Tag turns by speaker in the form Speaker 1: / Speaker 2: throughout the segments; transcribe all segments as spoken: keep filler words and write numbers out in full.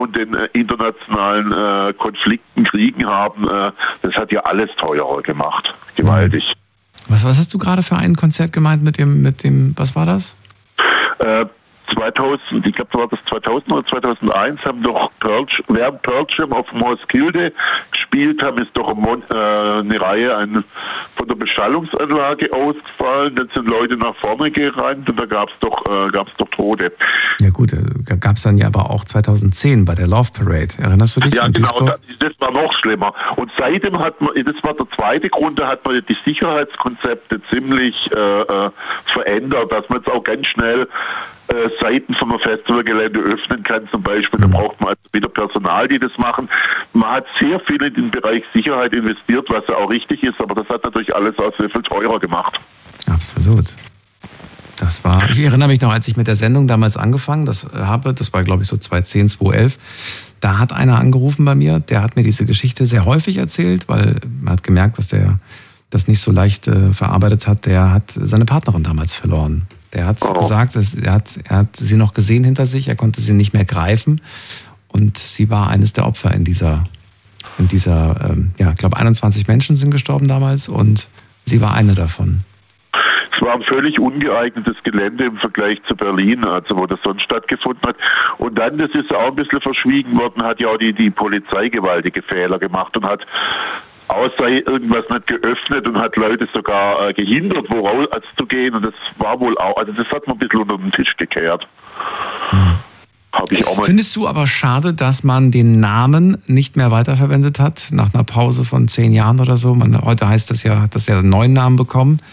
Speaker 1: und den äh, internationalen äh, Konflikten, Kriegen haben, äh, das hat ja alles teurer gemacht. Gewaltig.
Speaker 2: Was, was hast du gerade für ein Konzert gemeint mit dem, mit dem, was war das?
Speaker 1: Äh, zweitausend, ich glaube, war das zweitausend oder zweitausendeins, haben doch Pearl, während Pearl Jam auf Moskilde gespielt haben, ist doch ein Mon, äh, eine Reihe ein, von der Beschallungsanlage ausgefallen, dann sind Leute nach vorne gerannt und da gab es doch, äh, gab's doch Tote.
Speaker 2: Ja gut, gab es dann ja aber auch zweitauszehn bei der Love Parade. Erinnerst du dich?
Speaker 1: Ja genau, das, das war noch schlimmer. Und seitdem hat man, das war der zweite Grund, da hat man die Sicherheitskonzepte ziemlich äh, verändert, dass man jetzt auch ganz schnell äh, Seiten von einem Festivalgelände öffnen kann zum Beispiel. Da braucht man also wieder Personal, die das machen. Man hat sehr viel in den Bereich Sicherheit investiert, was ja auch richtig ist, aber das hat natürlich alles auch sehr viel teurer gemacht.
Speaker 2: Absolut. Das war, ich erinnere mich noch, als ich mit der Sendung damals angefangen das habe, das war glaube ich so zweitausendzehn, zweitausendelf, da hat einer angerufen bei mir, der hat mir diese Geschichte sehr häufig erzählt, weil man hat gemerkt, dass der das nicht so leicht äh, verarbeitet hat. Der hat seine Partnerin damals verloren. Der hat oh. gesagt, dass er, hat, er hat sie noch gesehen hinter sich, er konnte sie nicht mehr greifen und sie war eines der Opfer in dieser, in dieser ähm, ja, ich glaube einundzwanzig Menschen sind gestorben damals und sie war eine davon.
Speaker 1: Es war ein völlig ungeeignetes Gelände im Vergleich zu Berlin, also wo das sonst stattgefunden hat. Und dann, das ist auch ein bisschen verschwiegen worden, hat ja auch die, die Polizei gewaltige Fehler gemacht und hat außer irgendwas nicht geöffnet und hat Leute sogar äh, gehindert, woraus zu gehen. Und das war wohl auch, also das hat man ein bisschen unter den Tisch gekehrt.
Speaker 2: Hm.
Speaker 1: Hab ich auch mal.
Speaker 2: Findest du aber schade, dass man den Namen nicht mehr weiterverwendet hat, nach einer Pause von zehn Jahren oder so? Man, heute heißt das ja, hat das ja einen neuen Namen bekommen.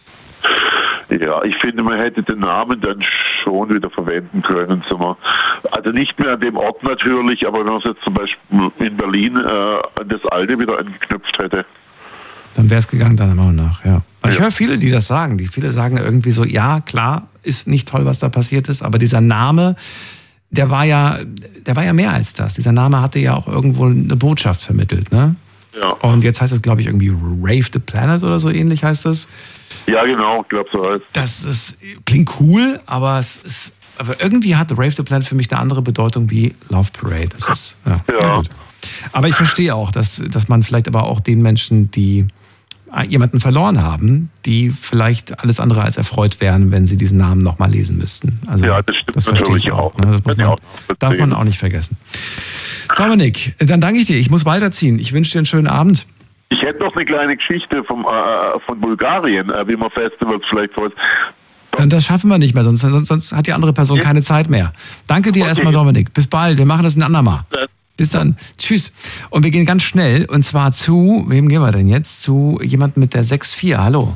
Speaker 1: Ja, ich finde, man hätte den Namen dann schon wieder verwenden können. Also nicht mehr an dem Ort natürlich, aber wenn man es jetzt zum Beispiel in Berlin äh, an das Alte wieder angeknüpft hätte.
Speaker 2: Dann wäre es gegangen, deiner Meinung nach, ja. Ich
Speaker 1: ja.
Speaker 2: höre viele, die das sagen. Die viele sagen irgendwie so, ja, klar, ist nicht toll, was da passiert ist, aber dieser Name, der war ja, der war ja mehr als das. Dieser Name hatte ja auch irgendwo eine Botschaft vermittelt, ne?
Speaker 1: Ja.
Speaker 2: Und jetzt heißt es, glaube ich, irgendwie Rave the Planet oder so ähnlich heißt das.
Speaker 1: Ja, genau, ich glaube so heißt.
Speaker 2: Das ist, klingt cool, aber es ist, aber irgendwie hat Rave the Planet für mich eine andere Bedeutung wie Love Parade. Das ist, ja,
Speaker 1: ja.
Speaker 2: gut. Aber ich verstehe auch, dass, dass man vielleicht aber auch den Menschen, die jemanden verloren haben, die vielleicht alles andere als erfreut wären, wenn sie diesen Namen nochmal lesen müssten. Also,
Speaker 1: ja, das stimmt
Speaker 2: das verstehe ich auch. Ne? Das muss man,
Speaker 1: auch
Speaker 2: darf man auch nicht vergessen. Dominik, dann danke ich dir. Ich muss weiterziehen. Ich wünsche dir einen schönen Abend.
Speaker 1: Ich hätte noch eine kleine Geschichte vom, äh, von Bulgarien, äh, wie man Festivals vielleicht so.
Speaker 2: Dann das schaffen wir nicht mehr, sonst, sonst, sonst hat die andere Person ja. keine Zeit mehr. Danke dir okay. erstmal, Dominik. Bis bald. Wir machen das ein andermal. Ja. Bis dann. Tschüss. Und wir gehen ganz schnell und zwar zu, wem gehen wir denn jetzt? Zu jemandem mit der sechs vier. Hallo.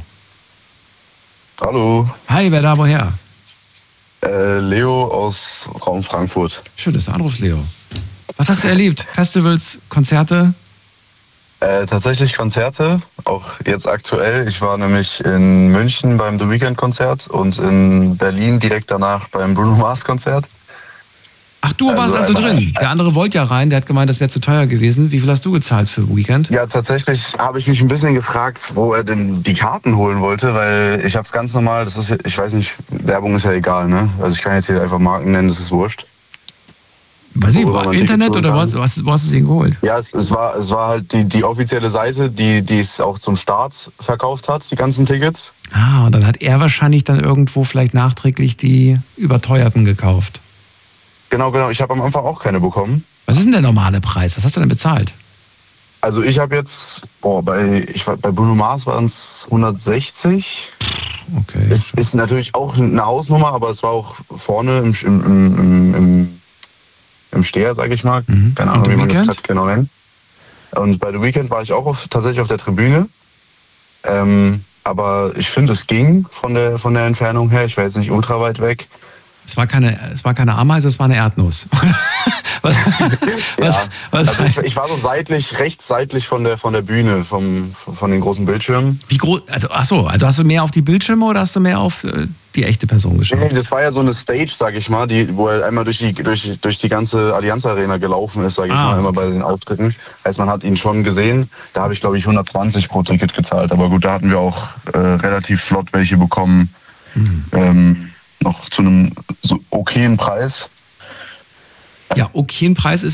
Speaker 3: Hallo.
Speaker 2: Hi, wer da woher?
Speaker 3: Äh, Leo aus Raum Frankfurt.
Speaker 2: Schön, dass du anrufst, Leo. Was hast du erlebt? Festivals, Konzerte?
Speaker 3: Äh, tatsächlich Konzerte, auch jetzt aktuell. Ich war nämlich in München beim The Weeknd-Konzert und in Berlin direkt danach beim Bruno Mars-Konzert.
Speaker 2: Ach, du also warst also drin. Der andere wollte ja rein, der hat gemeint, das wäre zu teuer gewesen. Wie viel hast du gezahlt für Weekend?
Speaker 3: Ja, tatsächlich habe ich mich ein bisschen gefragt, wo er denn die Karten holen wollte, weil ich habe es ganz normal, das ist, ich weiß nicht, Werbung ist ja egal, ne? Also ich kann jetzt hier einfach Marken nennen, das ist wurscht.
Speaker 2: Was ich, Internet oder was? Wo hast, wo hast du sie geholt?
Speaker 3: Ja, es, es, war, es war halt die, die offizielle Seite, die, die es auch zum Start verkauft hat, die ganzen Tickets.
Speaker 2: Ah, und dann hat er wahrscheinlich dann irgendwo vielleicht nachträglich die überteuerten gekauft.
Speaker 3: Genau, genau. Ich habe am Anfang auch keine bekommen.
Speaker 2: Was ist denn der normale Preis? Was hast du denn bezahlt?
Speaker 3: Also ich habe jetzt, boah, bei, ich war, bei Bruno Mars waren es hundertsechzig.
Speaker 2: Okay.
Speaker 3: Es ist natürlich auch eine Hausnummer, aber es war auch vorne im, im, im, im, im Steher, sage ich mal. Mhm. Keine Ahnung, wie man das gerade genau nennt. Und bei The Weeknd war ich auch auf, tatsächlich auf der Tribüne. Ähm, aber ich finde, es ging von der, von der Entfernung her. Ich war jetzt nicht ultra weit weg.
Speaker 2: Es war keine, es war keine Ameise, es war eine Erdnuss. was,
Speaker 3: was, ja. was also ich, ich war so seitlich, rechts seitlich von der, von der Bühne, vom, von den großen Bildschirmen.
Speaker 2: Wie groß? Also, ach so, also hast du mehr auf die Bildschirme oder hast du mehr auf äh, die echte Person geschaut?
Speaker 3: Nee, das war ja so eine Stage, sag ich mal, die, wo er einmal durch die, durch, durch die ganze Allianz Arena gelaufen ist, sag ich ah, mal, immer bei den Auftritten. Heißt, man hat ihn schon gesehen. Da habe ich, glaube ich, hundertzwanzig pro Ticket gezahlt. Aber gut, da hatten wir auch äh, relativ flott welche bekommen. Mhm. Ähm, noch zu einem so okayen Preis.
Speaker 2: Ja, okay, ein Preis ist